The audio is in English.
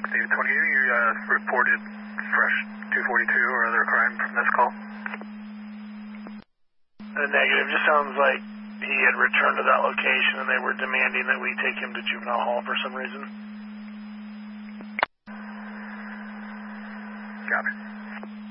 Data 22, you reported fresh 242 or other crime from this call? Negative. Just sounds like he had returned to that location and they were demanding that we take him to juvenile hall for some reason. Got it.